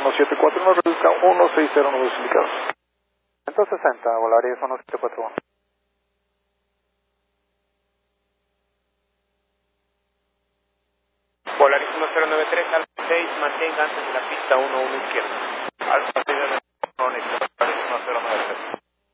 1741, reduzca 160 nudos indicados. 160, Volaris 1741. Volaris 1093, Alfa 6, mantenga antes de la pista 11 izquierda. Alfa 6.